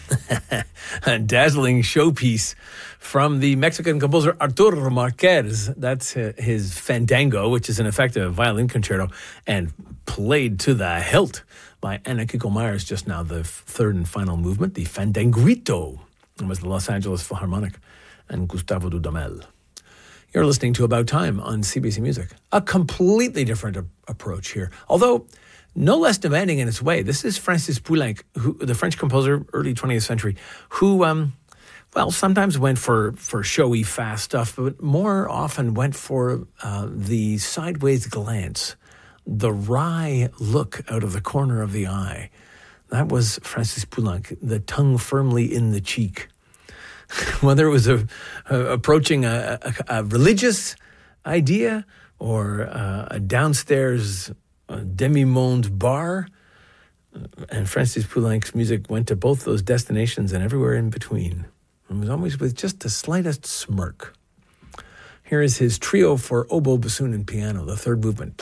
A dazzling showpiece from the Mexican composer Arturo Marquez. That's his Fandango, which is in effect a violin concerto, and played to the hilt by Anna Kiko Myers just now, the third and final movement, the Fandanguito. It was the Los Angeles Philharmonic and Gustavo Dudamel. You're listening to About Time on CBC Music. A completely different approach here, although no less demanding in its way. This is Francis Poulenc, the French composer, early 20th century, who, sometimes went for showy, fast stuff, but more often went for the sideways glance, the wry look out of the corner of the eye. That was Francis Poulenc, the tongue firmly in the cheek. Whether it was approaching a religious idea or a downstairs demi-monde bar, and Francis Poulenc's music went to both those destinations and everywhere in between. It was always with just the slightest smirk. Here is his trio for oboe, bassoon, and piano, the third movement.